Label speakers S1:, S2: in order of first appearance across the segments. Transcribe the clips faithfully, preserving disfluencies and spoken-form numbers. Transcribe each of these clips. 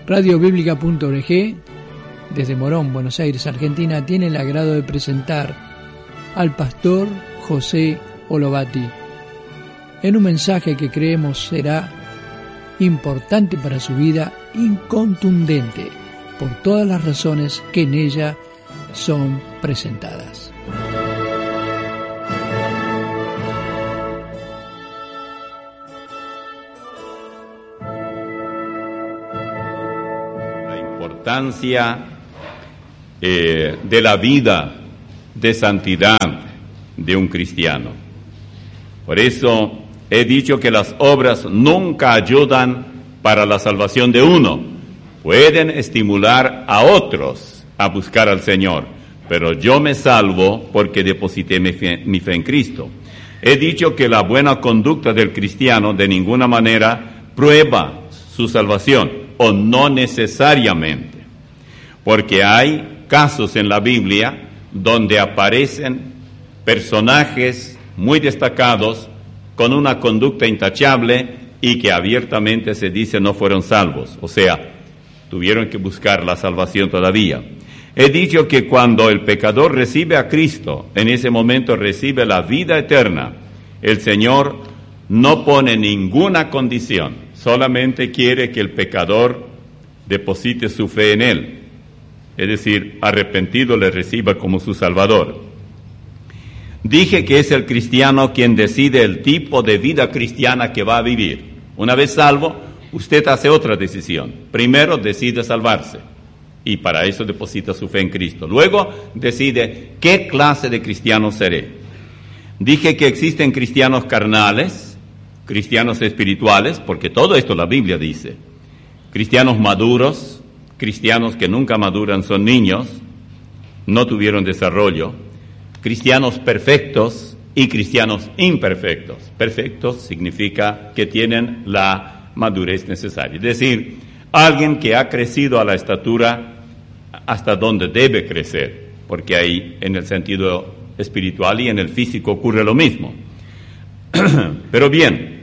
S1: radio bíblica punto org, desde Morón, Buenos Aires, Argentina, tiene el agrado de presentar al pastor José Olovati en un mensaje que creemos será importante para su vida, incontundente por todas las razones que en ella son presentadas.
S2: La importancia eh, de la vida de santidad de un cristiano. Por eso he dicho que las obras nunca ayudan para la salvación de uno. Pueden estimular a otros a buscar al Señor, pero yo me salvo porque deposité mi fe, mi fe en Cristo. He dicho que la buena conducta del cristiano de ninguna manera prueba su salvación, o no necesariamente, porque hay casos en la Biblia donde aparecen personajes muy destacados con una conducta intachable y que abiertamente se dice no fueron salvos, o sea, tuvieron que buscar la salvación todavía. He dicho que cuando el pecador recibe a Cristo, en ese momento recibe la vida eterna. El Señor no pone ninguna condición, solamente quiere que el pecador deposite su fe en Él, es decir, arrepentido le reciba como su Salvador. Dije que es el cristiano quien decide el tipo de vida cristiana que va a vivir. Una vez salvo, usted hace otra decisión. Primero decide salvarse y para eso deposita su fe en Cristo. Luego decide qué clase de cristiano seré. Dije que existen cristianos carnales, cristianos espirituales, porque todo esto la Biblia dice. Cristianos maduros, cristianos que nunca maduran son niños, no tuvieron desarrollo. Cristianos perfectos y cristianos imperfectos. Perfectos significa que tienen la madurez necesaria. Es decir, alguien que ha crecido a la estatura hasta donde debe crecer, porque ahí en el sentido espiritual y en el físico ocurre lo mismo. Pero bien,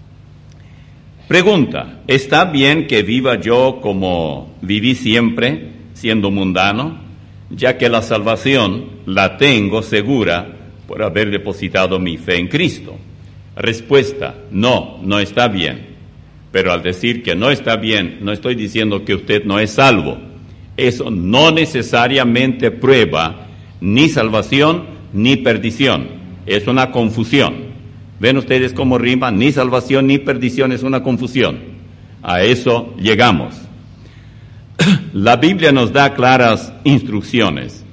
S2: pregunta, ¿está bien que viva yo como viví siempre, siendo mundano? Ya que la salvación la tengo segura por haber depositado mi fe en Cristo. Respuesta, no, no está bien. Pero al decir que no está bien, no estoy diciendo que usted no es salvo. Eso no necesariamente prueba ni salvación ni perdición. Es una confusión. ¿Ven ustedes cómo rima? Ni salvación ni perdición es una confusión. A eso llegamos. La Biblia nos da claras instrucciones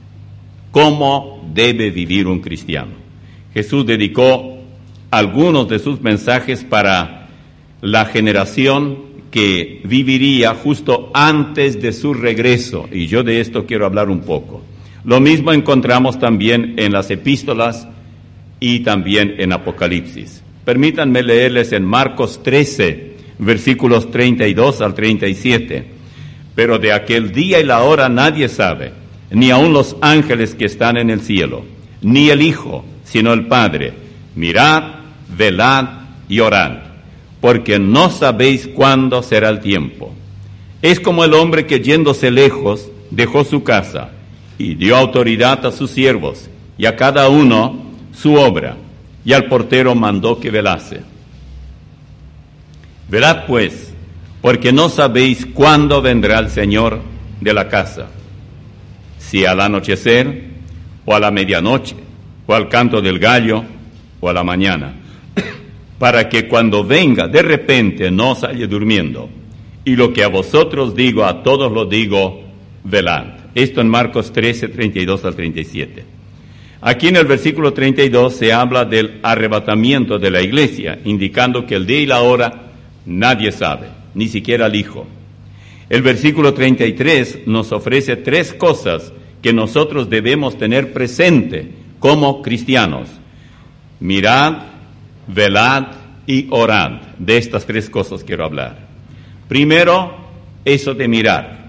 S2: cómo debe vivir un cristiano. Jesús dedicó algunos de sus mensajes para la generación que viviría justo antes de su regreso, y yo de esto quiero hablar un poco. Lo mismo encontramos también en las epístolas y también en Apocalipsis. Permítanme leerles en Marcos trece, versículos treinta y dos al treinta y siete. Pero de aquel día y la hora nadie sabe, ni aun los ángeles que están en el cielo, ni el Hijo, sino el Padre. Mirad, velad y orad, porque no sabéis cuándo será el tiempo. Es como el hombre que yéndose lejos dejó su casa y dio autoridad a sus siervos y a cada uno su obra, y al portero mandó que velase. Velad pues, porque no sabéis cuándo vendrá el Señor de la casa, si al anochecer, o a la medianoche, o al canto del gallo, o a la mañana, para que cuando venga de repente no os halle durmiendo. Y lo que a vosotros digo, a todos lo digo, velad. Esto en Marcos trece, treinta y dos al treinta y siete. Aquí en el versículo treinta y dos se habla del arrebatamiento de la iglesia, indicando que el día y la hora nadie sabe, ni siquiera el Hijo. El versículo treinta y tres nos ofrece tres cosas que nosotros debemos tener presente como cristianos. Mirad, velad y orad. De estas tres cosas quiero hablar. Primero, eso de mirar.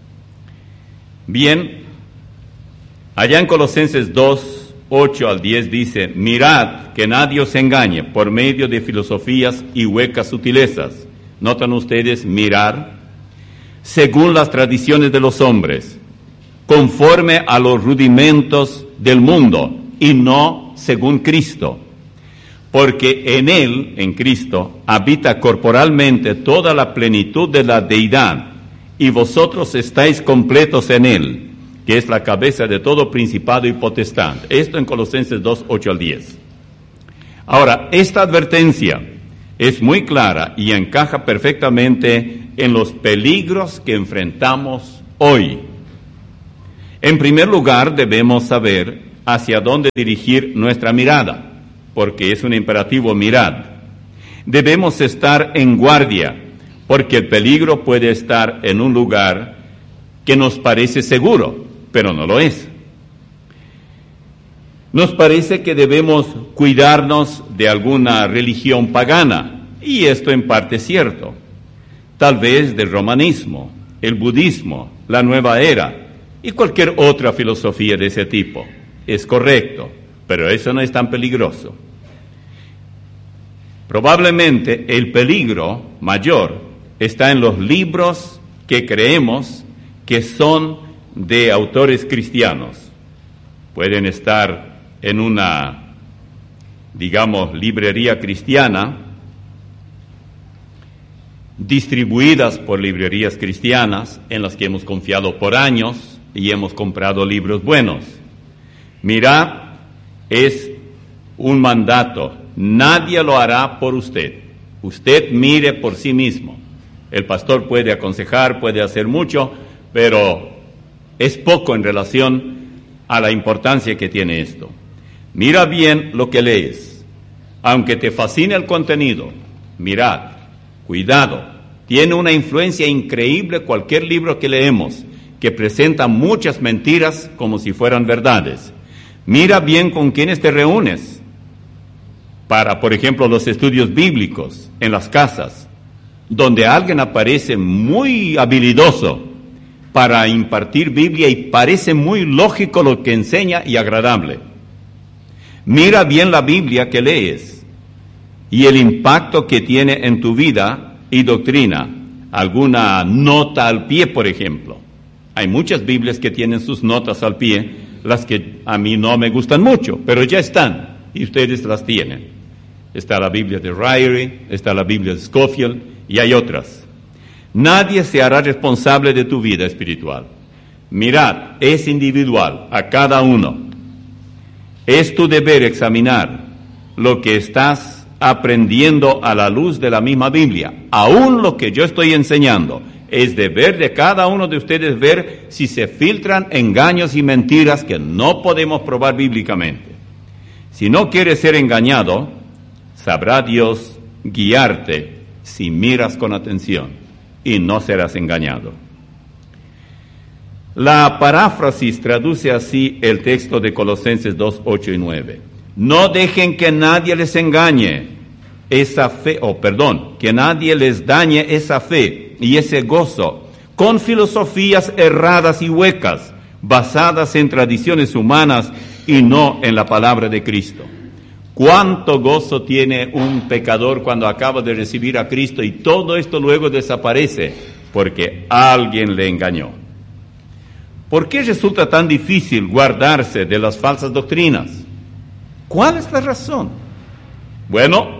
S2: Bien, allá en Colosenses dos, ocho al diez dice, mirad que nadie os engañe por medio de filosofías y huecas sutilezas. ¿Notan ustedes mirar? según las tradiciones de los hombres, conforme a los rudimentos del mundo y no según Cristo. Porque en Él, en Cristo, habita corporalmente toda la plenitud de la deidad, y vosotros estáis completos en Él, que es la cabeza de todo principado y potestad. Esto en Colosenses dos, ocho al diez. Ahora, esta advertencia es muy clara y encaja perfectamente en los peligros que enfrentamos hoy. En primer lugar, debemos saber hacia dónde dirigir nuestra mirada, porque es un imperativo mirar. Debemos estar en guardia, porque el peligro puede estar en un lugar que nos parece seguro, pero no lo es. Nos parece que debemos cuidarnos de alguna religión pagana, y esto en parte es cierto. Tal vez del romanismo, el budismo, la nueva era y cualquier otra filosofía de ese tipo. Es correcto, pero eso no es tan peligroso. Probablemente el peligro mayor está en los libros que creemos que son de autores cristianos. Pueden estar en una, digamos, librería cristiana, distribuidas por librerías cristianas en las que hemos confiado por años y hemos comprado libros buenos. Mirad, es un mandato, nadie lo hará por usted. Usted mire por sí mismo. El pastor puede aconsejar, puede hacer mucho, pero es poco en relación a la importancia que tiene esto. Mira bien lo que lees. Aunque te fascine el contenido, mirad, cuidado, tiene una influencia increíble cualquier libro que leemos, que presenta muchas mentiras como si fueran verdades. Mira bien con quiénes te reúnes para, por ejemplo, los estudios bíblicos en las casas, donde alguien aparece muy habilidoso para impartir Biblia y parece muy lógico lo que enseña y agradable. Mira bien la Biblia que lees y el impacto que tiene en tu vida y doctrina. Alguna nota al pie, por ejemplo. Hay muchas Biblias que tienen sus notas al pie, las que a mí no me gustan mucho, pero ya están y ustedes las tienen. Está la Biblia de Ryrie, está la Biblia de Scofield y hay otras. Nadie se hará responsable de tu vida espiritual. Mirad, es individual a cada uno. Es tu deber examinar lo que estás aprendiendo a la luz de la misma Biblia. Aún lo que yo estoy enseñando, es deber de cada uno de ustedes ver si se filtran engaños y mentiras que no podemos probar bíblicamente. Si no quieres ser engañado, sabrá Dios guiarte si miras con atención. Y no serás engañado. La paráfrasis traduce así el texto de Colosenses dos, ocho y nueve. No dejen que nadie les engañe esa fe, o oh, perdón, que nadie les dañe esa fe y ese gozo con filosofías erradas y huecas, basadas en tradiciones humanas y no en la palabra de Cristo. ¿Cuánto gozo tiene un pecador cuando acaba de recibir a Cristo y todo esto luego desaparece porque alguien le engañó? ¿Por qué resulta tan difícil guardarse de las falsas doctrinas? ¿Cuál es la razón? Bueno,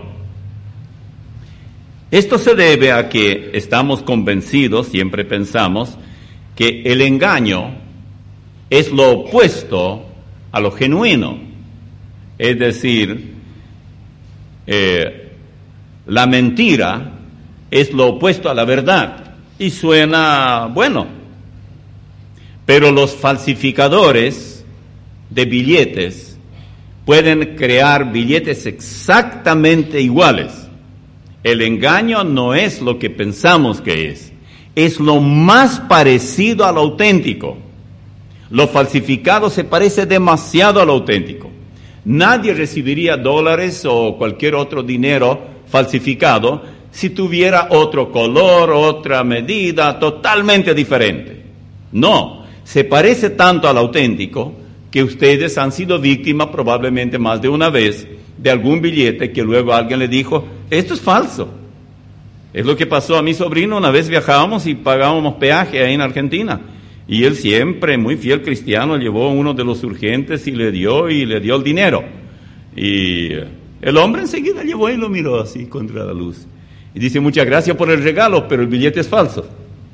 S2: esto se debe a que estamos convencidos, siempre pensamos, que el engaño es lo opuesto a lo genuino. Es decir, eh, la mentira es lo opuesto a la verdad. Y suena bueno. Pero los falsificadores de billetes pueden crear billetes exactamente iguales. El engaño no es lo que pensamos que es. Es lo más parecido al auténtico. Lo falsificado se parece demasiado al auténtico. Nadie recibiría dólares o cualquier otro dinero falsificado si tuviera otro color, otra medida, totalmente diferente. No, se parece tanto al auténtico que ustedes han sido víctimas probablemente más de una vez de algún billete que luego alguien le dijo, esto es falso. Es lo que pasó a mi sobrino. Una vez viajábamos y pagábamos peaje ahí en Argentina. Y él siempre, muy fiel cristiano, llevó a uno de los urgentes y le dio y le dio el dinero. Y el hombre enseguida llevó y lo miró así contra la luz. Y dice, muchas gracias por el regalo, pero el billete es falso.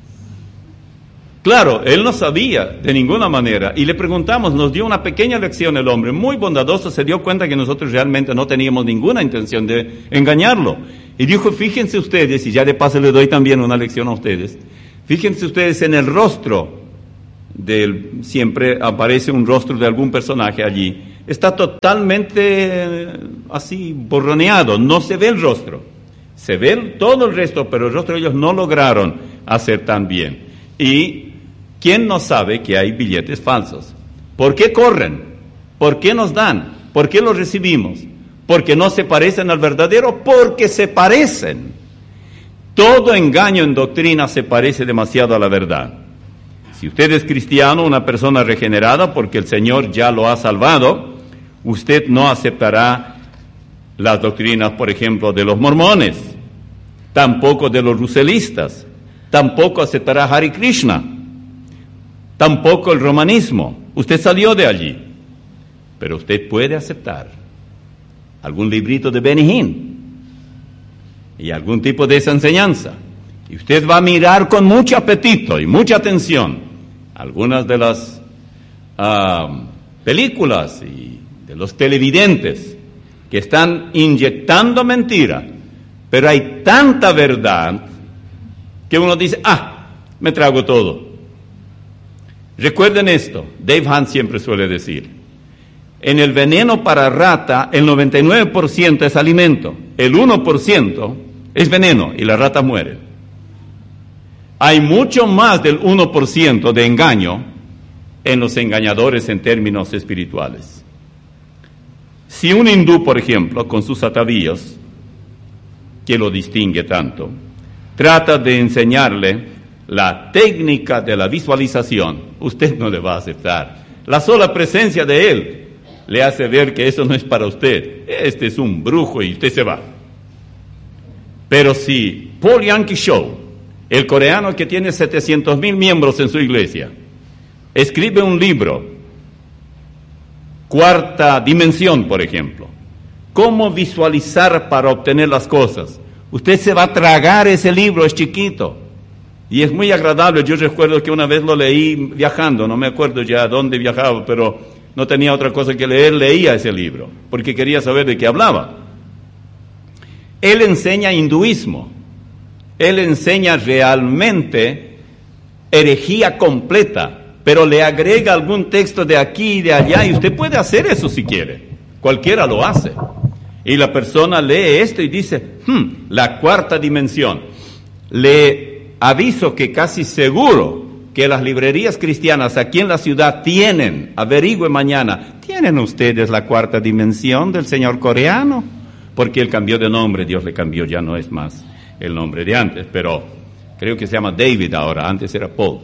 S2: Claro, él no sabía de ninguna manera. Y le preguntamos, nos dio una pequeña lección el hombre, muy bondadoso, se dio cuenta que nosotros realmente no teníamos ninguna intención de engañarlo. Y dijo, fíjense ustedes, y ya de paso le doy también una lección a ustedes, fíjense ustedes en el rostro del, siempre aparece un rostro de algún personaje allí. Está totalmente así borroneado, no se ve el rostro. Se ve todo el resto, pero el rostro ellos no lograron hacer tan bien. Y ¿quién no sabe que hay billetes falsos? ¿Por qué corren? ¿Por qué nos dan? ¿Por qué los recibimos? ¿Porque no se parecen al verdadero? Porque se parecen. Todo engaño en doctrina se parece demasiado a la verdad. Si usted es cristiano, una persona regenerada, porque el Señor ya lo ha salvado, usted no aceptará las doctrinas, por ejemplo, de los mormones, tampoco de los ruselistas, tampoco aceptará Hare Krishna, tampoco el romanismo. Usted salió de allí, pero usted puede aceptar algún librito de Benny Hinn y algún tipo de esa enseñanza. Y usted va a mirar con mucho apetito y mucha atención algunas de las uh, películas y de los televidentes que están inyectando mentira, pero hay tanta verdad que uno dice, ah, me trago todo. Recuerden esto, Dave Hunt siempre suele decir, en el veneno para rata, el noventa y nueve por ciento es alimento, el uno por ciento es veneno y la rata muere. Hay mucho más del uno por ciento de engaño en los engañadores en términos espirituales. Si un hindú, por ejemplo, con sus atavíos, que lo distingue tanto, trata de enseñarle la técnica de la visualización, usted no le va a aceptar. La sola presencia de él le hace ver que eso no es para usted. Este es un brujo y usted se va. Pero si Paul Yankee Shaw, el coreano que tiene setecientos mil miembros en su iglesia, escribe un libro, Cuarta Dimensión, por ejemplo, cómo visualizar para obtener las cosas, usted se va a tragar ese libro, es chiquito, y es muy agradable. Yo recuerdo que una vez lo leí viajando, no me acuerdo ya dónde viajaba, pero no tenía otra cosa que leer, leía ese libro, porque quería saber de qué hablaba. Él enseña hinduismo. Él enseña realmente herejía completa, pero le agrega algún texto de aquí y de allá, y usted puede hacer eso si quiere. Cualquiera lo hace. Y la persona lee esto y dice, hmm, la cuarta dimensión. Le aviso que casi seguro que las librerías cristianas aquí en la ciudad tienen, averigüe mañana, ¿tienen ustedes la cuarta dimensión del señor coreano? Porque él cambió de nombre, Dios le cambió, ya no es más el nombre de antes, pero creo que se llama David ahora, antes era Paul.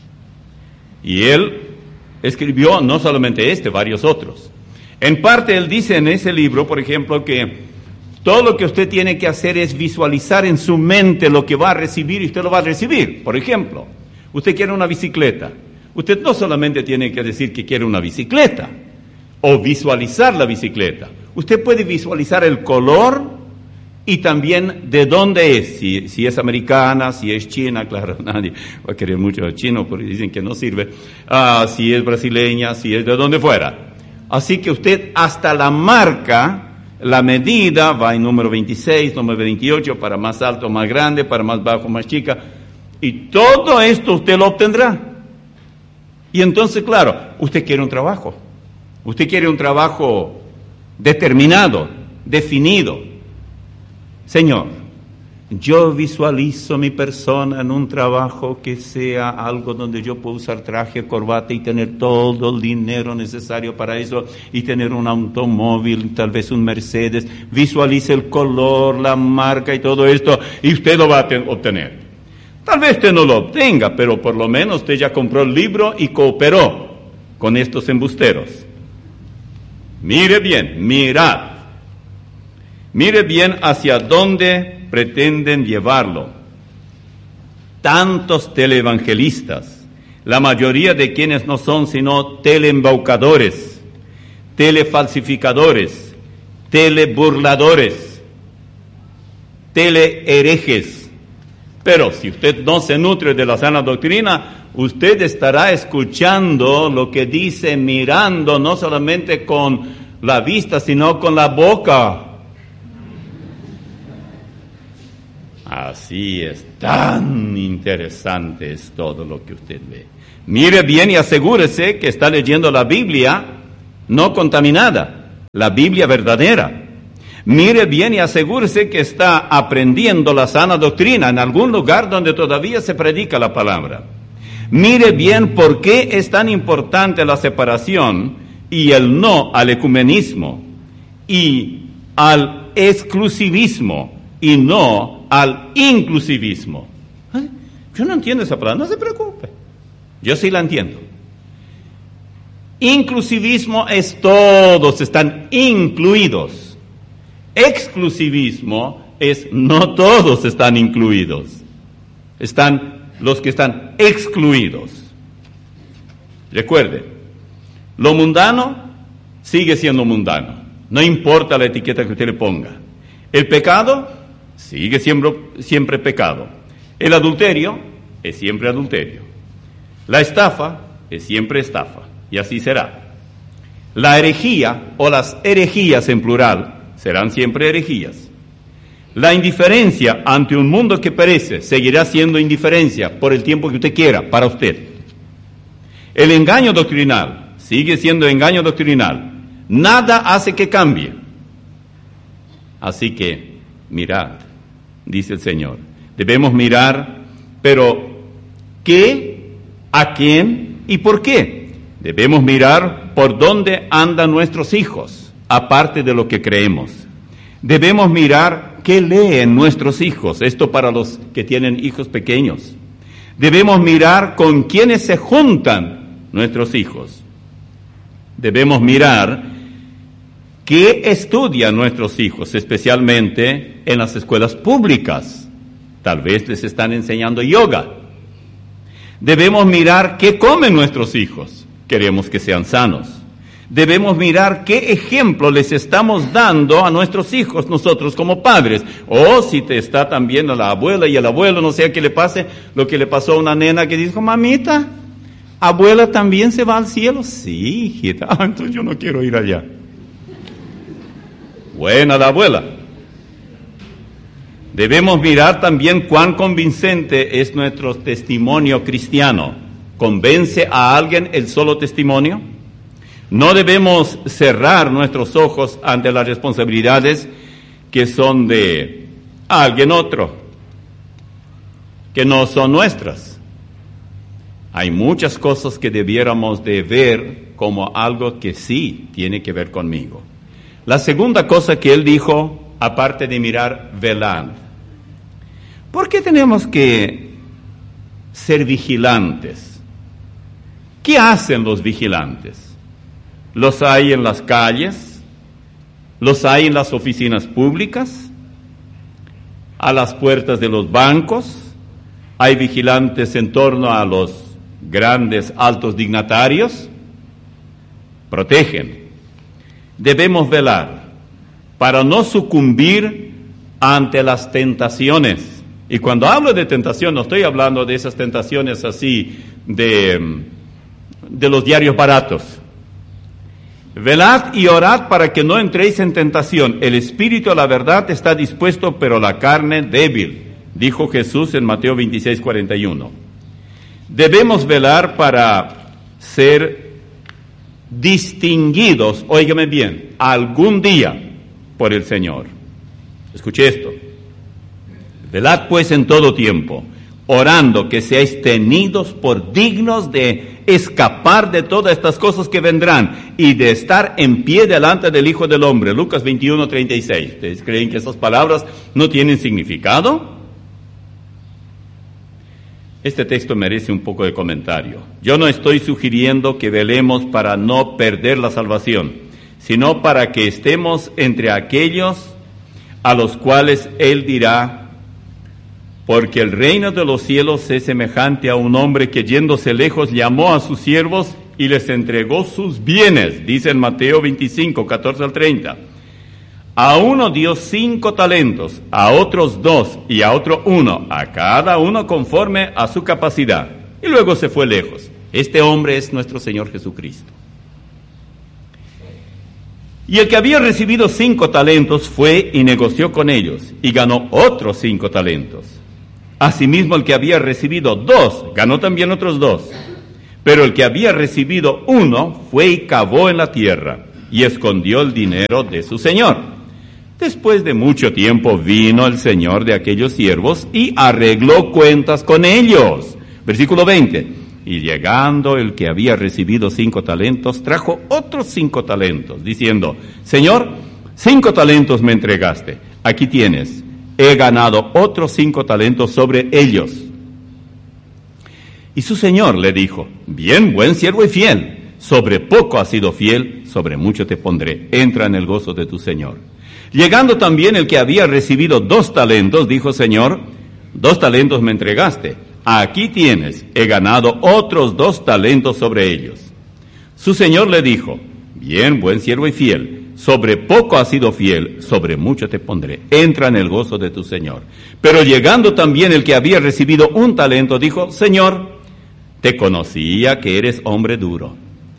S2: Y él escribió no solamente este, varios otros. En parte él dice en ese libro, por ejemplo, que todo lo que usted tiene que hacer es visualizar en su mente lo que va a recibir y usted lo va a recibir. Por ejemplo, usted quiere una bicicleta. Usted no solamente tiene que decir que quiere una bicicleta o visualizar la bicicleta. Usted puede visualizar el color y también de dónde es, si, si es americana, si es china, claro, nadie va a querer mucho a chino porque dicen que no sirve, uh, si es brasileña, si es de donde fuera. Así que usted hasta la marca, la medida, va en número veintiséis, número veintiocho, para más alto, más grande, para más bajo, más chica, y todo esto usted lo obtendrá. Y entonces, claro, usted quiere un trabajo, usted quiere un trabajo determinado, definido. Señor, yo visualizo mi persona en un trabajo que sea algo donde yo pueda usar traje, corbata y tener todo el dinero necesario para eso y tener un automóvil, tal vez un Mercedes. Visualice el color, la marca y todo esto y usted lo va a obtener. Tal vez usted no lo obtenga, pero por lo menos usted ya compró el libro y cooperó con estos embusteros. Mire bien, mirad. Mire bien hacia dónde pretenden llevarlo. Tantos teleevangelistas, la mayoría de quienes no son sino teleembaucadores, telefalsificadores, teleburladores, teleherejes. Pero si usted no se nutre de la sana doctrina, usted estará escuchando lo que dice, mirando no solamente con la vista, sino con la boca. Así es, tan interesante es todo lo que usted ve. Mire bien y asegúrese que está leyendo la Biblia no contaminada, la Biblia verdadera. Mire bien y asegúrese que está aprendiendo la sana doctrina en algún lugar donde todavía se predica la palabra. Mire bien por qué es tan importante la separación y el no al ecumenismo y al exclusivismo y no al inclusivismo. ¿Eh? Yo no entiendo esa palabra, no se preocupe. Yo sí la entiendo. Inclusivismo es todos están incluidos. Exclusivismo es no todos están incluidos. Están los que están excluidos. Recuerde, lo mundano sigue siendo mundano. No importa la etiqueta que usted le ponga. El pecado sigue siempre, siempre pecado. El adulterio es siempre adulterio. La estafa es siempre estafa. Y así será. La herejía o las herejías en plural serán siempre herejías. La indiferencia ante un mundo que perece seguirá siendo indiferencia por el tiempo que usted quiera, para usted. El engaño doctrinal sigue siendo engaño doctrinal. Nada hace que cambie. Así que, mirad, dice el Señor, debemos mirar, pero ¿qué? ¿A quién? ¿Y por qué? Debemos mirar por dónde andan nuestros hijos, aparte de lo que creemos. Debemos mirar qué leen nuestros hijos, esto para los que tienen hijos pequeños. Debemos mirar con quiénes se juntan nuestros hijos. Debemos mirar qué estudian nuestros hijos, especialmente en las escuelas públicas. Tal vez les están enseñando yoga. Debemos mirar qué comen nuestros hijos. Queremos que sean sanos. Debemos mirar qué ejemplo les estamos dando a nuestros hijos nosotros como padres. O si te está también a la abuela y el abuelo, no sea que le pase lo que le pasó a una nena que dijo, mamita, ¿abuela también se va al cielo? Sí, hijita. Ah, entonces yo no quiero ir allá. Buena la abuela. Debemos mirar también cuán convincente es nuestro testimonio cristiano. ¿Convence a alguien el solo testimonio? No debemos cerrar nuestros ojos ante las responsabilidades que son de alguien otro, que no son nuestras. Hay muchas cosas que debiéramos de ver como algo que sí tiene que ver conmigo. La segunda cosa que él dijo, aparte de mirar, velad. ¿Por qué tenemos que ser vigilantes? ¿Qué hacen los vigilantes? Los hay en las calles, los hay en las oficinas públicas, a las puertas de los bancos, hay vigilantes en torno a los grandes, altos dignatarios. Protegen. Debemos velar para no sucumbir ante las tentaciones. Y cuando hablo de tentación, no estoy hablando de esas tentaciones así de, de los diarios baratos. Velad y orad para que no entréis en tentación. El espíritu a la verdad está dispuesto, pero la carne débil, dijo Jesús en Mateo veintiséis, cuarenta y uno. Debemos velar para ser distinguidos, óigame bien, algún día por el Señor. Escuche esto. Velad pues en todo tiempo, orando que seáis tenidos por dignos de escapar de todas estas cosas que vendrán y de estar en pie delante del Hijo del Hombre. Lucas veintiuno, treinta y seis. ¿Ustedes creen que esas palabras no tienen significado? Este texto merece un poco de comentario. Yo no estoy sugiriendo que velemos para no perder la salvación, sino para que estemos entre aquellos a los cuales Él dirá, porque el reino de los cielos es semejante a un hombre que yéndose lejos llamó a sus siervos y les entregó sus bienes, dice en Mateo veinticinco, catorce al treinta. A uno dio cinco talentos, a otros dos y a otro uno, a cada uno conforme a su capacidad. Y luego se fue lejos. Este hombre es nuestro Señor Jesucristo. Y el que había recibido cinco talentos fue y negoció con ellos, y ganó otros cinco talentos. Asimismo, el que había recibido dos, ganó también otros dos. Pero el que había recibido uno fue y cavó en la tierra, y escondió el dinero de su señor. Después de mucho tiempo vino el señor de aquellos siervos y arregló cuentas con ellos. Versículo veinte. Y llegando el que había recibido cinco talentos, trajo otros cinco talentos, diciendo, Señor, cinco talentos me entregaste, aquí tienes, he ganado otros cinco talentos sobre ellos. Y su señor le dijo, bien, buen siervo y fiel, sobre poco has sido fiel, sobre mucho te pondré, entra en el gozo de tu señor. Llegando también el que había recibido dos talentos, dijo, Señor, dos talentos me entregaste, aquí tienes, he ganado otros dos talentos sobre ellos. Su señor le dijo, bien, buen siervo y fiel, sobre poco has sido fiel, sobre mucho te pondré, entra en el gozo de tu señor. Pero llegando también el que había recibido un talento, dijo, Señor, te conocía que eres hombre duro,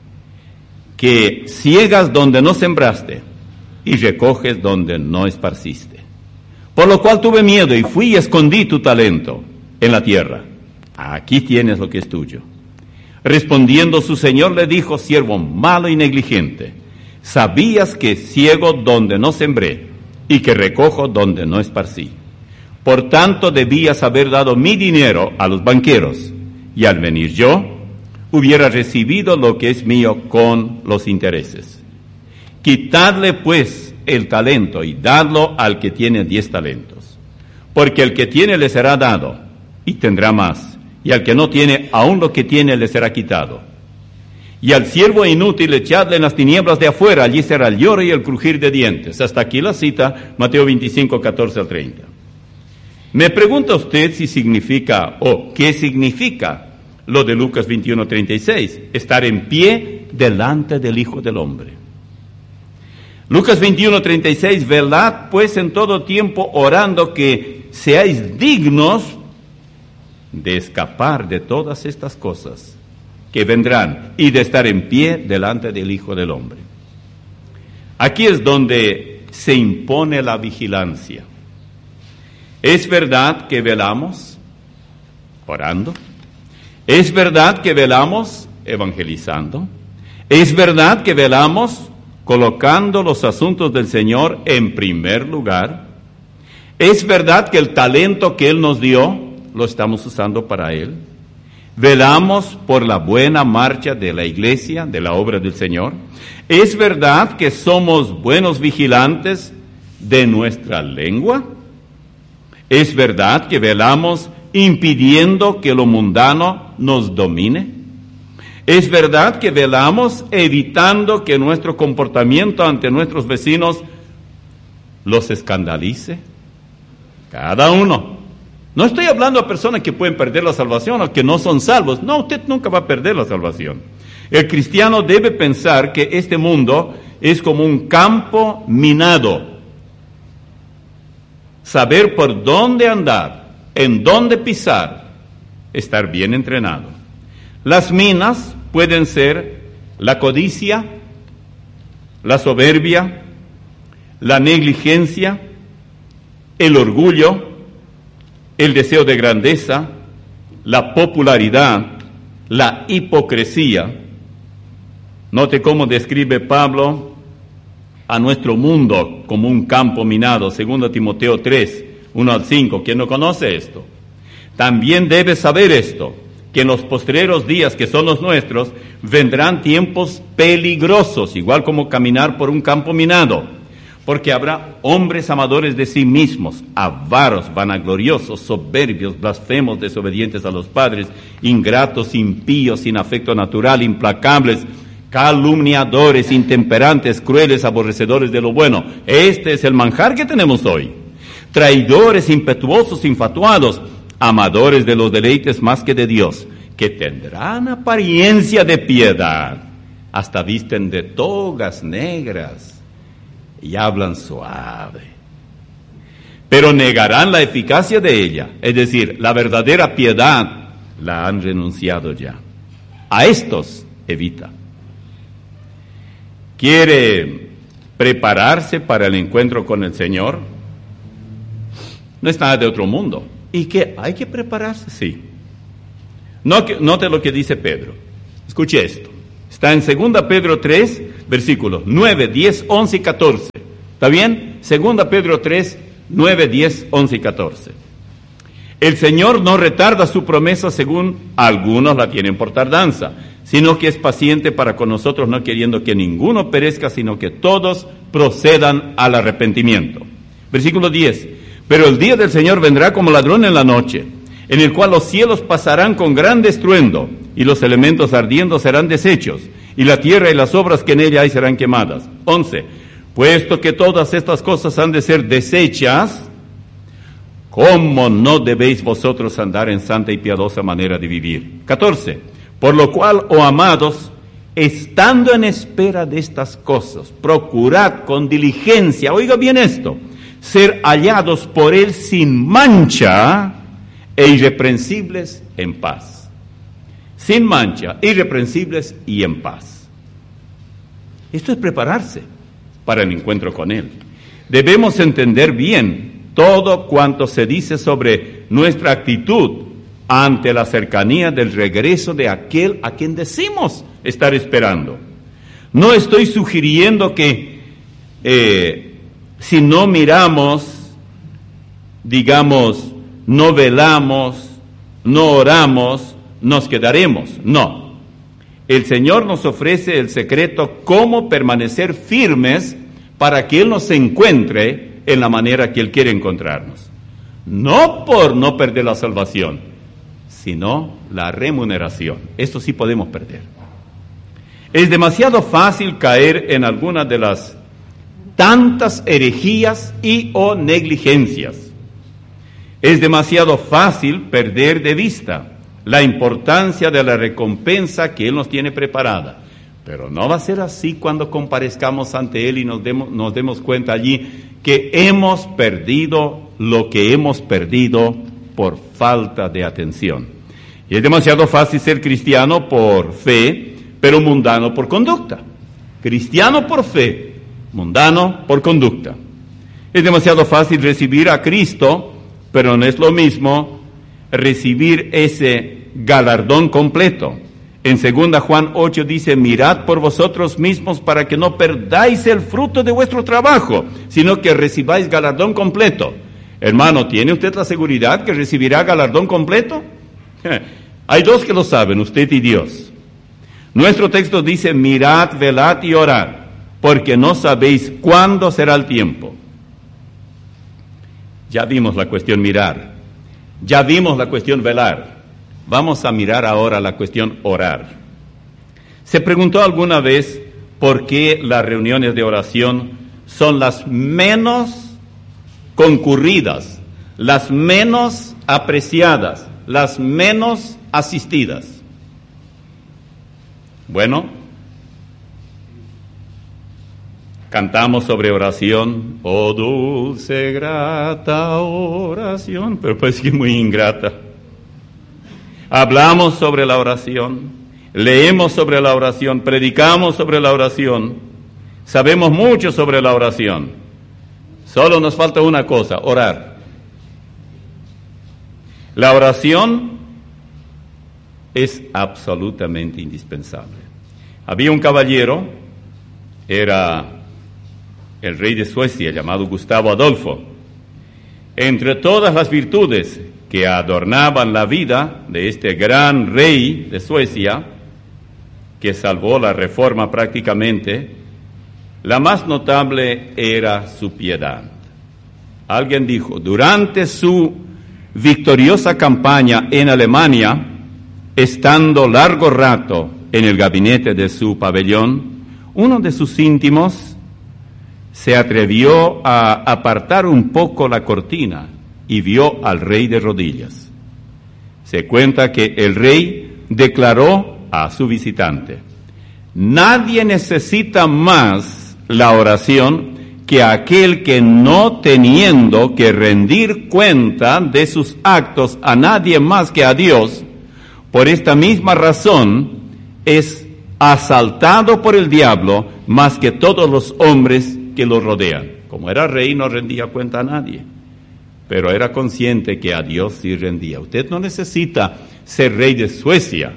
S2: que ciegas donde no sembraste y recoges donde no esparciste. Por lo cual tuve miedo y fui y escondí tu talento en la tierra. Aquí tienes lo que es tuyo. Respondiendo su señor le dijo, siervo malo y negligente, sabías que ciego donde no sembré y que recojo donde no esparcí. Por tanto debías haber dado mi dinero a los banqueros, y al venir yo hubiera recibido lo que es mío con los intereses. Quitadle pues el talento y dadlo al que tiene diez talentos, porque el que tiene le será dado y tendrá más, y al que no tiene, aún lo que tiene le será quitado. Y al siervo inútil echadle en las tinieblas de afuera, allí será el lloro y el crujir de dientes. Hasta aquí la cita, Mateo veinticinco, catorce al treinta. Me pregunta usted si significa, o qué significa, lo de Lucas veintiuno, treinta y seis, estar en pie delante del Hijo del Hombre. Lucas veintiuno, treinta y seis, velad pues en todo tiempo orando que seáis dignos de escapar de todas estas cosas que vendrán y de estar en pie delante del Hijo del Hombre. Aquí es donde se impone la vigilancia. Es verdad que velamos orando, es verdad que velamos evangelizando, es verdad que velamos colocando los asuntos del Señor en primer lugar, es verdad que el talento que Él nos dio lo estamos usando para Él. Velamos por la buena marcha de la iglesia, de la obra del Señor. Es verdad que somos buenos vigilantes de nuestra lengua. Es verdad que velamos impidiendo que lo mundano nos domine. Es verdad que velamos evitando que nuestro comportamiento ante nuestros vecinos los escandalice. Cada uno. No estoy hablando a personas que pueden perder la salvación o que no son salvos. No, usted nunca va a perder la salvación. El cristiano debe pensar que este mundo es como un campo minado. Saber por dónde andar, en dónde pisar, estar bien entrenado. Las minas pueden ser la codicia, la soberbia, la negligencia, el orgullo, el deseo de grandeza, la popularidad, la hipocresía. Note cómo describe Pablo a nuestro mundo como un campo minado, segundo Timoteo tres, uno al cinco. ¿Quién no conoce esto? También debe saber esto, que en los postreros días que son los nuestros, vendrán tiempos peligrosos, igual como caminar por un campo minado. Porque habrá hombres amadores de sí mismos, avaros, vanagloriosos, soberbios, blasfemos, desobedientes a los padres, ingratos, impíos, sin afecto natural, implacables, calumniadores, intemperantes, crueles, aborrecedores de lo bueno. Este es el manjar que tenemos hoy. Traidores, impetuosos, infatuados, amadores de los deleites más que de Dios, que tendrán apariencia de piedad, hasta visten de togas negras y hablan suave, pero negarán la eficacia de ella, es decir, la verdadera piedad la han renunciado ya. A estos evita. ¿Quiere prepararse para el encuentro con el Señor? No es nada de otro mundo. ¿Y qué? ¿Hay que prepararse? Sí. Note lo que dice Pedro. Escuche esto. Está en segunda Pedro tres, versículos nueve, diez, once y catorce. ¿Está bien? segunda Pedro tres, nueve, diez, once y catorce. El Señor no retarda su promesa según algunos la tienen por tardanza, sino que es paciente para con nosotros, no queriendo que ninguno perezca, sino que todos procedan al arrepentimiento. Versículo diez. Pero el día del Señor vendrá como ladrón en la noche, en el cual los cielos pasarán con gran estruendo, y los elementos ardiendo serán deshechos, y la tierra y las obras que en ella hay serán quemadas. once. Puesto que todas estas cosas han de ser deshechas, ¿cómo no debéis vosotros andar en santa y piadosa manera de vivir? catorce. Por lo cual, oh amados, estando en espera de estas cosas, procurad con diligencia, oiga bien esto, ser hallados por Él sin mancha e irreprensibles en paz. Sin mancha, irreprensibles y en paz. Esto es prepararse para el encuentro con Él. Debemos entender bien todo cuanto se dice sobre nuestra actitud ante la cercanía del regreso de aquel a quien decimos estar esperando. No estoy sugiriendo que eh, si no miramos, digamos, no velamos, no oramos, nos quedaremos. No. El Señor nos ofrece el secreto cómo permanecer firmes para que Él nos encuentre en la manera que Él quiere encontrarnos. No por no perder la salvación, sino la remuneración. Esto sí podemos perder. Es demasiado fácil caer en alguna de las tantas herejías y o negligencias. Es demasiado fácil perder de vista la importancia de la recompensa que Él nos tiene preparada. Pero no va a ser así cuando comparezcamos ante Él y nos demos, nos demos cuenta allí que hemos perdido lo que hemos perdido por falta de atención. Y es demasiado fácil ser cristiano por fe, pero mundano por conducta. Cristiano por fe, mundano por conducta. Es demasiado fácil recibir a Cristo, pero no es lo mismo recibir ese galardón completo. En segunda Juan ocho dice, mirad por vosotros mismos para que no perdáis el fruto de vuestro trabajo, sino que recibáis galardón completo. Hermano, ¿tiene usted la seguridad que recibirá galardón completo? Hay dos que lo saben, usted y Dios. Nuestro texto dice, mirad, velad y orad, porque no sabéis cuándo será el tiempo. Ya vimos la cuestión mirar, ya vimos la cuestión velar. Vamos a mirar ahora la cuestión orar. ¿Se preguntó alguna vez por qué las reuniones de oración son las menos concurridas, las menos apreciadas, las menos asistidas? Bueno, cantamos sobre oración, oh dulce, grata oración, pero pues que es muy ingrata. Hablamos sobre la oración, leemos sobre la oración, predicamos sobre la oración, sabemos mucho sobre la oración. Solo nos falta una cosa, orar. La oración es absolutamente indispensable. Había un caballero, era el rey de Suecia, llamado Gustavo Adolfo. Entre todas las virtudes que adornaban la vida de este gran rey de Suecia, que salvó la reforma prácticamente, la más notable era su piedad. Alguien dijo, durante su victoriosa campaña en Alemania, estando largo rato en el gabinete de su pabellón, uno de sus íntimos se atrevió a apartar un poco la cortina y vio al rey de rodillas. se cuenta que el rey declaró a su visitante: nadie necesita más la oración que aquel que, no teniendo que rendir cuenta de sus actos a nadie más que a Dios, por esta misma razón es asaltado por el diablo más que todos los hombres que lo rodean. Como era rey, no rendía cuenta a nadie, pero era consciente que a Dios sí rendía. Usted no necesita ser rey de Suecia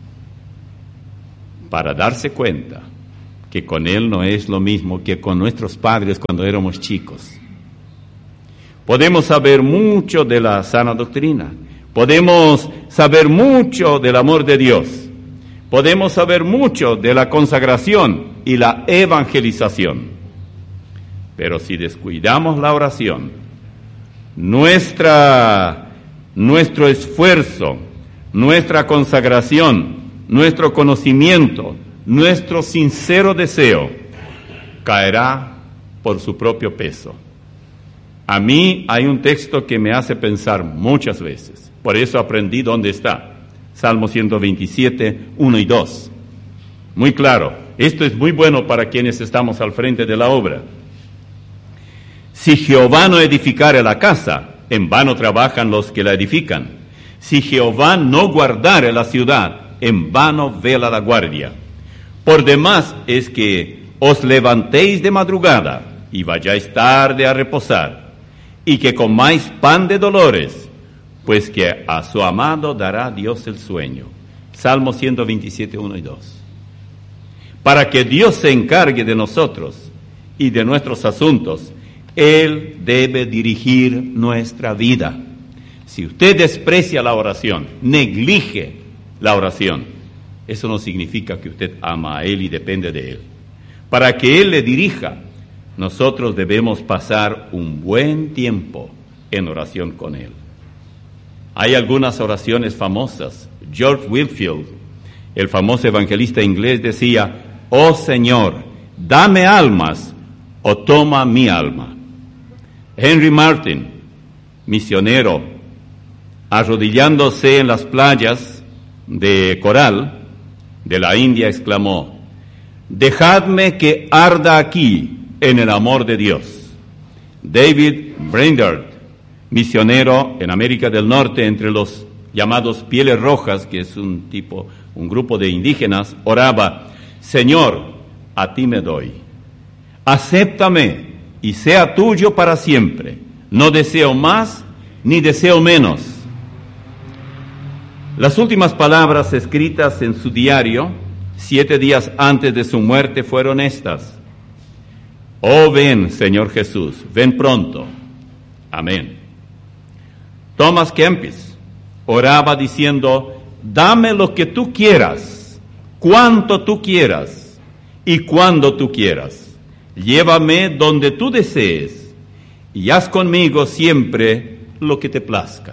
S2: para darse cuenta que con Él no es lo mismo que con nuestros padres cuando éramos chicos. Podemos saber mucho de la sana doctrina, podemos saber mucho del amor de Dios, podemos saber mucho de la consagración y la evangelización, pero si descuidamos la oración, nuestra, nuestro esfuerzo, nuestra consagración, nuestro conocimiento, nuestro sincero deseo, caerá por su propio peso. A mí hay un texto que me hace pensar muchas veces, por eso aprendí dónde está. Salmo ciento veintisiete, uno y dos. Muy claro, esto es muy bueno para quienes estamos al frente de la obra. Si Jehová no edificare la casa, en vano trabajan los que la edifican. Si Jehová no guardare la ciudad, en vano vela la guardia. Por demás es que os levantéis de madrugada y vayáis tarde a reposar, y que comáis pan de dolores, pues que a su amado dará Dios el sueño. Salmo ciento veintisiete, uno y dos. Para que Dios se encargue de nosotros y de nuestros asuntos, Él debe dirigir nuestra vida. Si usted desprecia la oración, neglige la oración, eso no significa que usted ama a Él y depende de Él. Para que Él le dirija, nosotros debemos pasar un buen tiempo en oración con Él. Hay algunas oraciones famosas. George Whitefield, el famoso evangelista inglés, decía: oh Señor, dame almas o toma mi alma. Henry Martin, misionero, arrodillándose en las playas de coral de la India, exclamó: dejadme que arda aquí en el amor de Dios. David Brainerd, misionero en América del Norte entre los llamados pieles rojas, que es un tipo, un grupo de indígenas, oraba: Señor, a ti me doy, acéptame y sea tuyo para siempre, no deseo más ni deseo menos. Las últimas palabras escritas en su diario, siete días antes de su muerte, fueron estas: oh ven, Señor Jesús, ven pronto. Amén. Thomas Kempis oraba diciendo: dame lo que tú quieras, cuanto tú quieras y cuando tú quieras. Llévame donde tú desees y haz conmigo siempre lo que te plazca.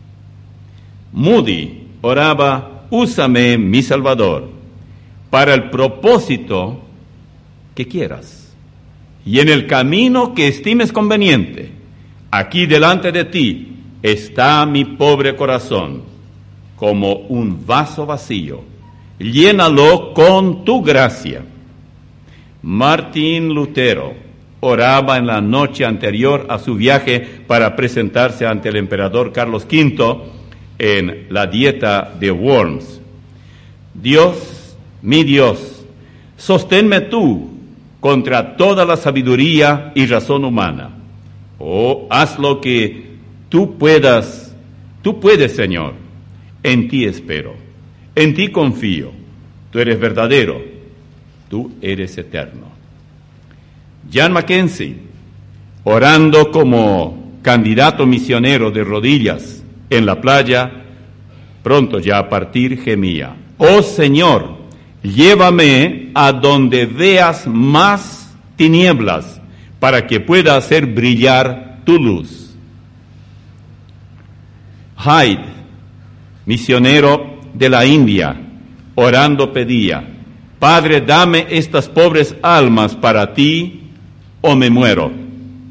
S2: Moody oraba: úsame, mi Salvador, para el propósito que quieras y en el camino que estimes conveniente. Aquí delante de ti está mi pobre corazón, como un vaso vacío. Llénalo con tu gracia. Martín Lutero oraba en la noche anterior a su viaje para presentarse ante el emperador Carlos quinto en la dieta de Worms: Dios, mi Dios, sosténme tú contra toda la sabiduría y razón humana. Oh, haz lo que tú puedas, tú puedes, Señor. En ti espero, en ti confío. Tú eres verdadero, tú eres eterno. John Mackenzie, orando como candidato misionero de rodillas en la playa, pronto ya a partir, gemía: oh Señor, llévame a donde veas más tinieblas, para que pueda hacer brillar tu luz. Hyde, misionero de la India, orando pedía: Padre, dame estas pobres almas para ti o me muero.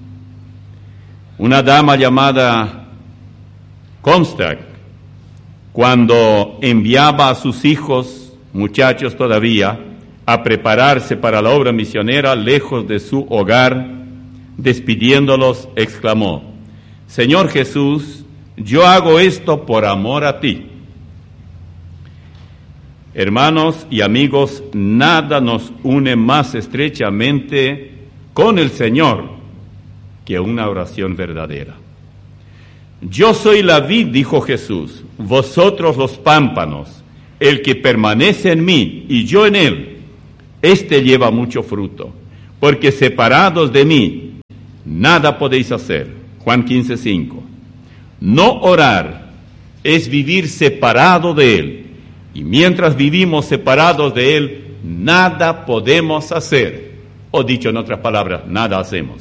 S2: Una dama llamada Comstock cuando enviaba a sus hijos, muchachos todavía, a prepararse para la obra misionera lejos de su hogar, despidiéndolos, exclamó: Señor Jesús, yo hago esto por amor a ti. Hermanos y amigos, nada nos une más estrechamente con el Señor que una oración verdadera. Yo soy la vid, dijo Jesús, vosotros los pámpanos. El que permanece en mí y yo en él, éste lleva mucho fruto, porque separados de mí, nada podéis hacer. Juan quince, cinco. No orar es vivir separado de él. Y mientras vivimos separados de él, nada podemos hacer. O dicho en otras palabras, nada hacemos.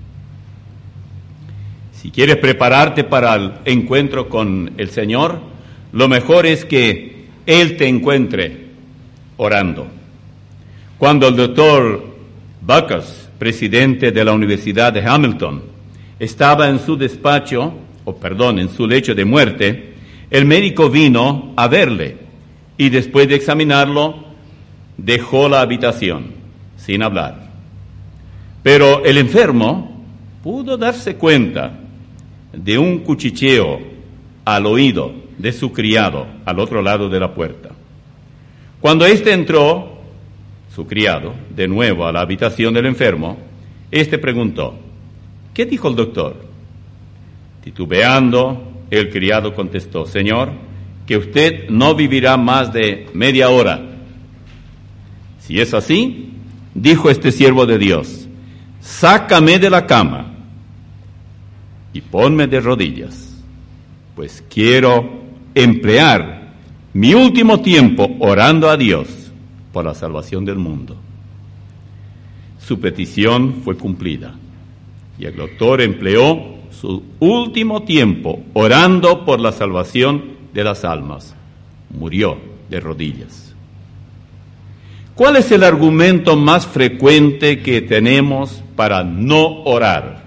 S2: Si quieres prepararte para el encuentro con el Señor, lo mejor es que Él te encuentre orando. Cuando el doctor Backus, presidente de la Universidad de Hamilton, estaba en su despacho, o perdón, en su lecho de muerte, el médico vino a verle y después de examinarlo, dejó la habitación sin hablar. Pero el enfermo pudo darse cuenta de un cuchicheo al oído de su criado al otro lado de la puerta. Cuando éste entró, su criado, de nuevo a la habitación del enfermo, éste preguntó: ¿qué dijo el doctor? Titubeando, el criado contestó: Señor, que usted no vivirá más de media hora. Si es así, dijo este siervo de Dios, sácame de la cama y ponme de rodillas, pues quiero emplear mi último tiempo orando a Dios por la salvación del mundo. Su petición fue cumplida y el doctor empleó su último tiempo orando por la salvación de las almas. Murió de rodillas. ¿Cuál es el argumento más frecuente que tenemos para no orar?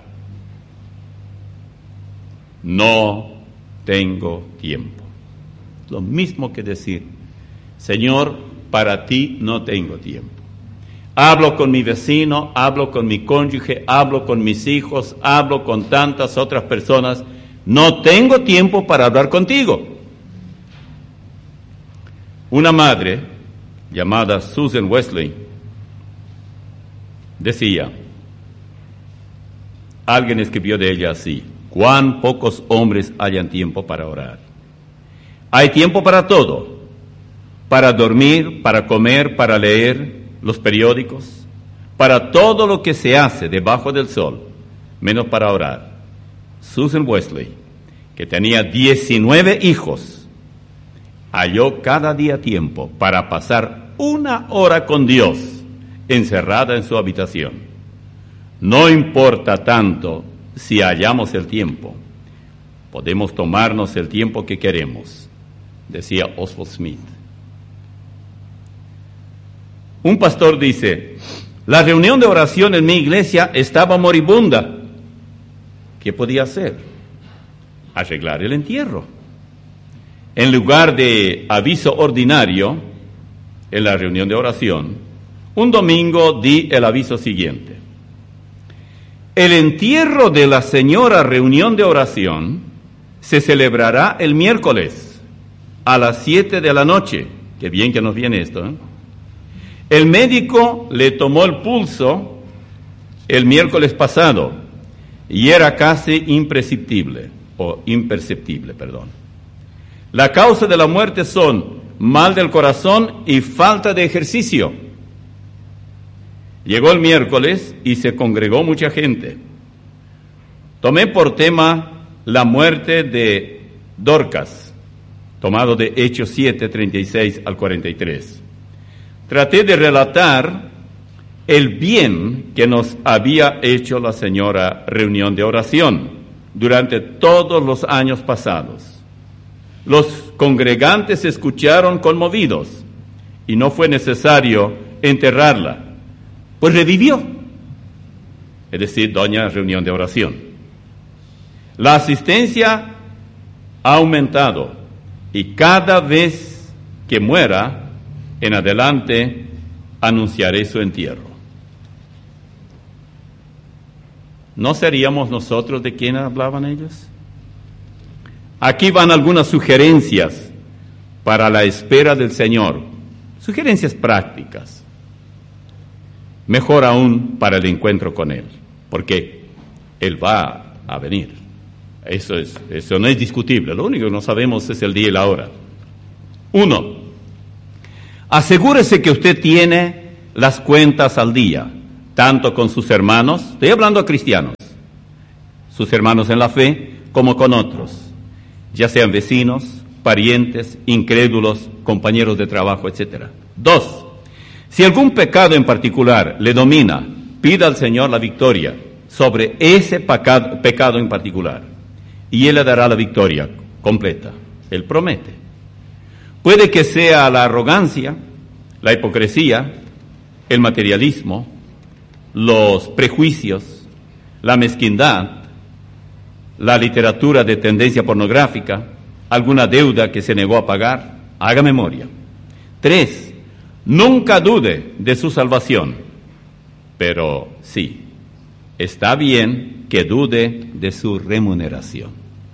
S2: No tengo tiempo. Lo mismo que decir: Señor, para ti no tengo tiempo. Hablo con mi vecino, hablo con mi cónyuge, hablo con mis hijos, hablo con tantas otras personas. No tengo tiempo para hablar contigo. Una madre llamada Susan Wesley decía, alguien escribió de ella así: cuán pocos hombres hallan tiempo para orar. Hay tiempo para todo, para dormir, para comer, para leer los periódicos, para todo lo que se hace debajo del sol, menos para orar. Susan Wesley, que tenía diecinueve hijos, halló cada día tiempo para pasar una hora con Dios, encerrada en su habitación. No importa tanto si hallamos el tiempo, podemos tomarnos el tiempo que queremos, decía Oswald Smith. Un pastor dice: la reunión de oración en mi iglesia estaba moribunda. ¿Qué podía hacer? Arreglar el entierro. En lugar de aviso ordinario en la reunión de oración, un domingo di el aviso siguiente: el entierro de la señora reunión de oración se celebrará el miércoles a las siete de la noche. Qué bien que nos viene esto, ¿eh? El médico le tomó el pulso el miércoles pasado y era casi imperceptible, o imperceptible, perdón. La causa de la muerte son mal del corazón y falta de ejercicio. Llegó el miércoles y se congregó mucha gente. Tomé por tema la muerte de Dorcas, tomado de Hechos siete, treinta y seis al cuarenta y tres. Traté de relatar el bien que nos había hecho la señora reunión de oración durante todos los años pasados. Los congregantes escucharon conmovidos y no fue necesario enterrarla, pues revivió, es decir, doña reunión de oración. La asistencia ha aumentado y cada vez que muera, en adelante, anunciaré su entierro. ¿No seríamos nosotros de quienes hablaban ellos? Aquí van algunas sugerencias para la espera del Señor, sugerencias prácticas. Mejor aún para el encuentro con Él, porque Él va a venir. Eso es, eso no es discutible, lo único que no sabemos es el día y la hora. Uno, asegúrese que usted tiene las cuentas al día, tanto con sus hermanos, estoy hablando a cristianos, sus hermanos en la fe, como con otros, ya sean vecinos, parientes, incrédulos, compañeros de trabajo, etcétera. Dos, si algún pecado en particular le domina, pida al Señor la victoria sobre ese pecado, pecado en particular, y Él le dará la victoria completa. Él promete. Puede que sea la arrogancia, la hipocresía, el materialismo, los prejuicios, la mezquindad, la literatura de tendencia pornográfica, alguna deuda que se negó a pagar. Haga memoria. Tres, nunca dude de su salvación, pero sí, está bien que dude de su remuneración.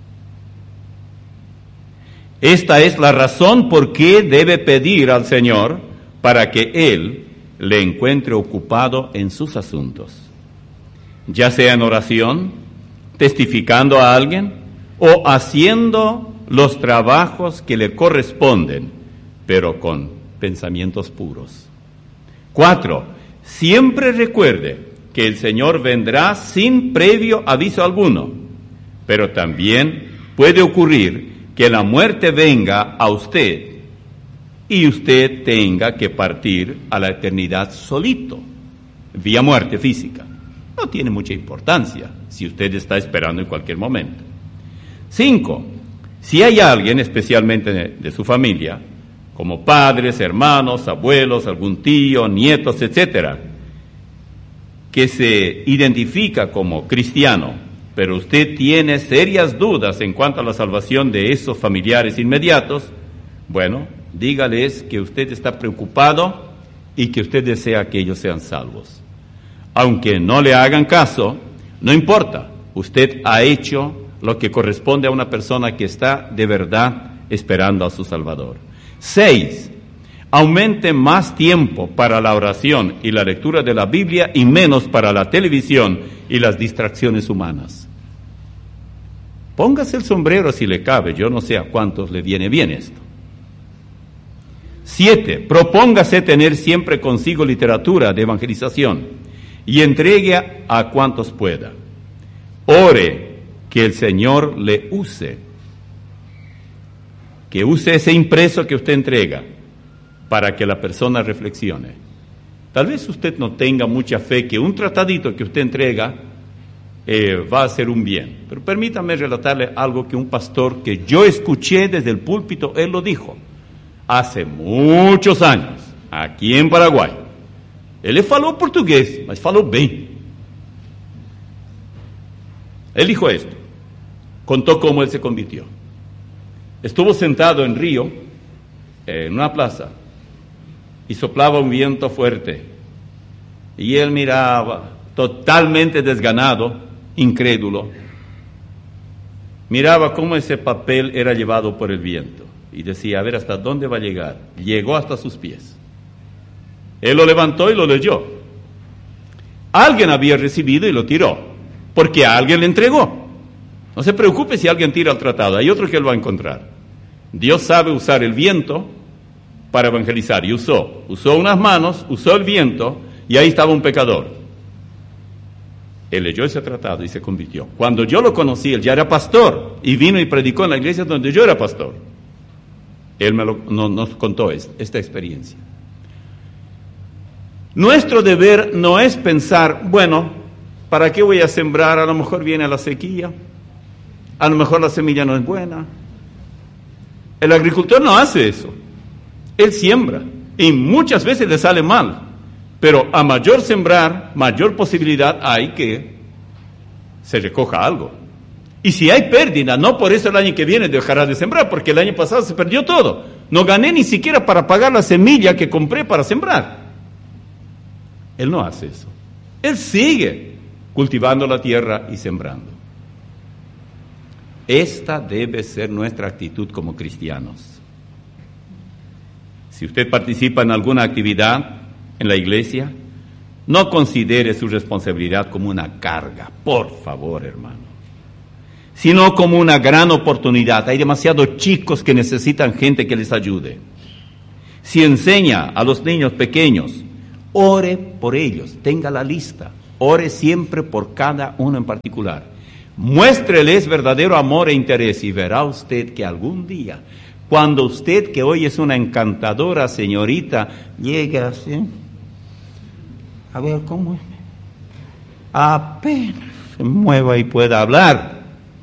S2: Esta es la razón por qué debe pedir al Señor para que Él le encuentre ocupado en sus asuntos, ya sea en oración, testificando a alguien o haciendo los trabajos que le corresponden, pero con pensamientos puros. Cuatro, siempre recuerde que el Señor vendrá sin previo aviso alguno, pero también puede ocurrir que la muerte venga a usted y usted tenga que partir a la eternidad solito, vía muerte física. No tiene mucha importancia si usted está esperando en cualquier momento. Cinco, si hay alguien, especialmente de su familia, como padres, hermanos, abuelos, algún tío, nietos, etcétera, que se identifica como cristiano, pero usted tiene serias dudas en cuanto a la salvación de esos familiares inmediatos, bueno, dígales que usted está preocupado y que usted desea que ellos sean salvos. Aunque no le hagan caso, no importa, usted ha hecho lo que corresponde a una persona que está de verdad esperando a su Salvador. Seis, aumente más tiempo para la oración y la lectura de la Biblia y menos para la televisión y las distracciones humanas. Póngase el sombrero si le cabe, yo no sé a cuántos le viene bien esto. Siete, propóngase tener siempre consigo literatura de evangelización y entregue a, a cuantos pueda. Ore que el Señor le use, que use ese impreso que usted entrega para que la persona reflexione. Tal vez usted no tenga mucha fe que un tratadito que usted entrega eh, va a hacer un bien, pero permítame relatarle algo que un pastor que yo escuché desde el púlpito, él lo dijo, hace muchos años, aquí en Paraguay. Ele falou português, mas falou bem. Él dijo esto, contó cómo él se convirtió. Estuvo sentado en Río, en una plaza, y soplaba un viento fuerte. Y él miraba, totalmente desganado, incrédulo. Miraba cómo ese papel era llevado por el viento. Y decía, a ver, ¿hasta dónde va a llegar? Llegó hasta sus pies. Él lo levantó y lo leyó. Alguien había recibido y lo tiró, porque a alguien le entregó. No se preocupe si alguien tira el tratado, hay otro que lo va a encontrar. Dios sabe usar el viento para evangelizar, y usó. Usó unas manos, usó el viento, y ahí estaba un pecador. Él leyó ese tratado y se convirtió. Cuando yo lo conocí, él ya era pastor, y vino y predicó en la iglesia donde yo era pastor. Él me lo, no, nos contó es, esta experiencia. Nuestro deber no es pensar, bueno, ¿para qué voy a sembrar? A lo mejor viene la sequía, a lo mejor la semilla no es buena. El agricultor no hace eso. Él siembra y muchas veces le sale mal, pero a mayor sembrar, mayor posibilidad hay que se recoja algo. Y si hay pérdida, no por eso el año que viene dejará de sembrar, porque el año pasado se perdió todo. No gané ni siquiera para pagar la semilla que compré para sembrar. Él no hace eso. Él sigue cultivando la tierra y sembrando. Esta debe ser nuestra actitud como cristianos. Si usted participa en alguna actividad en la iglesia, no considere su responsabilidad como una carga, por favor, hermano, sino como una gran oportunidad. Hay demasiados chicos que necesitan gente que les ayude. Si enseña a los niños pequeños, ore por ellos, tenga la lista, ore siempre por cada uno en particular. Muéstreles verdadero amor e interés y verá usted que algún día, cuando usted, que hoy es una encantadora señorita, llegue así, a ver cómo es, apenas se mueva y pueda hablar,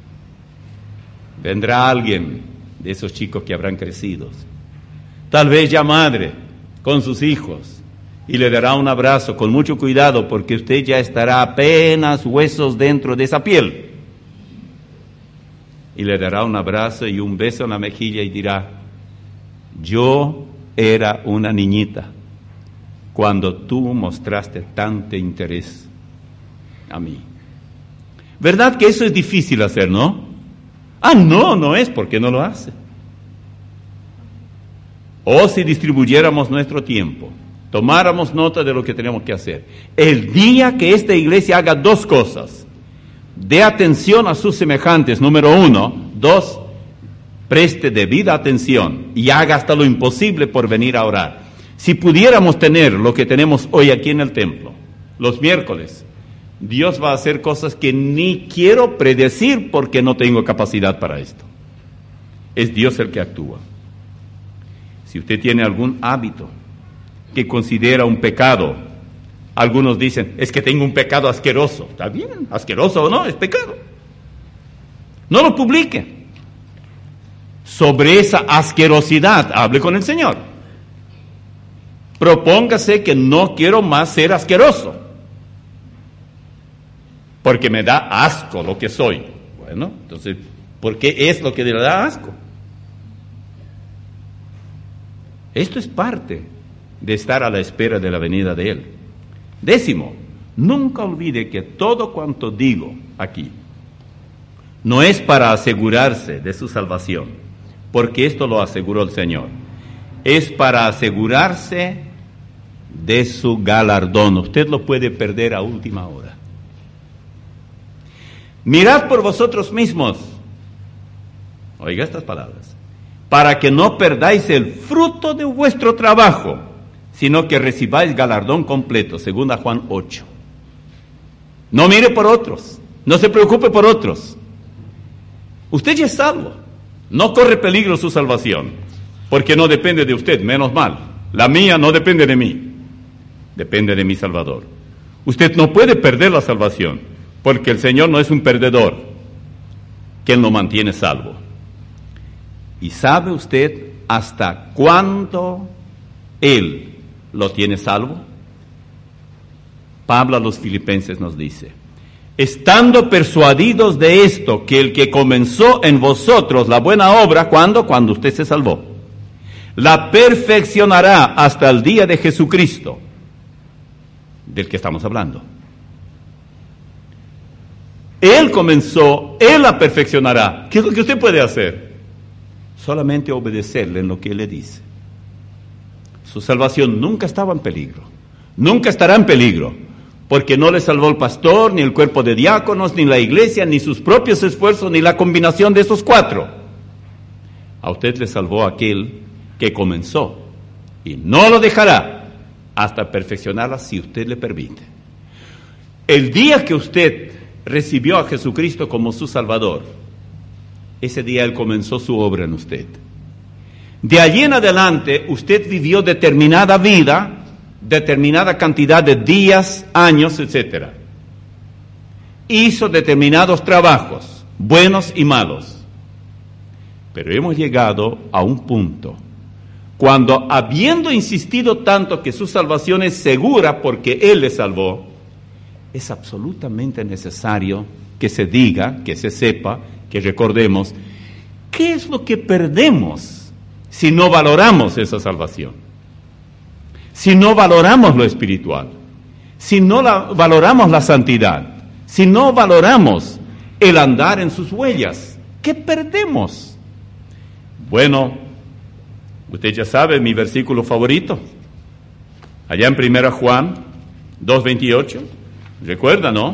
S2: vendrá alguien de esos chicos que habrán crecido, tal vez ya madre, con sus hijos, y le dará un abrazo con mucho cuidado, porque usted ya estará apenas huesos dentro de esa piel. Y le dará un abrazo y un beso en la mejilla y dirá: yo era una niñita cuando tú mostraste tanto interés a mí. ¿Verdad que eso es difícil hacer, no? Ah, no, no es, porque no lo hace. O si distribuyéramos nuestro tiempo, tomáramos nota de lo que tenemos que hacer. El día que esta iglesia haga dos cosas: dé atención a sus semejantes, número uno. Dos, preste debida atención y haga hasta lo imposible por venir a orar. Si pudiéramos tener lo que tenemos hoy aquí en el templo, los miércoles, Dios va a hacer cosas que ni quiero predecir porque no tengo capacidad para esto. Es Dios el que actúa. Si usted tiene algún hábito que considera un pecado, algunos dicen, es que tengo un pecado asqueroso. Está bien, asqueroso o no, es pecado. No lo publique. Sobre esa asquerosidad, hable con el Señor. Propóngase que no quiero más ser asqueroso, porque me da asco lo que soy. Bueno, entonces, ¿por qué es lo que le da asco? Esto es parte de estar a la espera de la venida de Él. Décimo, nunca olvide que todo cuanto digo aquí no es para asegurarse de su salvación, porque esto lo aseguró el Señor. Es para asegurarse de su galardón. Usted lo puede perder a última hora. Mirad por vosotros mismos, oiga estas palabras, para que no perdáis el fruto de vuestro trabajo, sino que recibáis galardón completo, según a Juan ocho. No mire por otros, no se preocupe por otros. Usted ya es salvo, no corre peligro su salvación, porque no depende de usted, menos mal. La mía no depende de mí, depende de mi Salvador. Usted no puede perder la salvación, porque el Señor no es un perdedor, que Él lo mantiene salvo. ¿Y sabe usted hasta cuándo Él lo tiene salvo? Pablo a los Filipenses nos dice: estando persuadidos de esto, que el que comenzó en vosotros la buena obra, ¿cuándo? Cuando usted se salvó, la perfeccionará hasta el día de Jesucristo, del que estamos hablando. Él comenzó, Él la perfeccionará. ¿Qué es lo que usted puede hacer? Solamente obedecerle en lo que Él le dice. Su salvación nunca estaba en peligro, nunca estará en peligro, porque no le salvó el pastor, ni el cuerpo de diáconos, ni la iglesia, ni sus propios esfuerzos, ni la combinación de esos cuatro. A usted le salvó aquel que comenzó, y no lo dejará hasta perfeccionarla si usted le permite. El día que usted recibió a Jesucristo como su Salvador, ese día Él comenzó su obra en usted. De allí en adelante, usted vivió determinada vida, determinada cantidad de días, años, etcétera. Hizo determinados trabajos, buenos y malos. Pero hemos llegado a un punto cuando, habiendo insistido tanto que su salvación es segura porque Él le salvó, es absolutamente necesario que se diga, que se sepa, que recordemos, ¿qué es lo que perdemos si no valoramos esa salvación? Si no valoramos lo espiritual, si no la, valoramos la santidad, si no valoramos el andar en sus huellas, ¿qué perdemos? Bueno, usted ya sabe mi versículo favorito, allá en primera Juan dos veintiocho, recuerda, ¿no?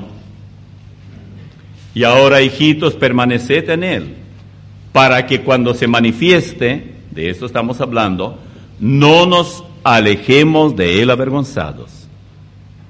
S2: Y ahora, hijitos, permaneced en él, para que cuando se manifieste, de eso estamos hablando, no nos alejemos de él avergonzados.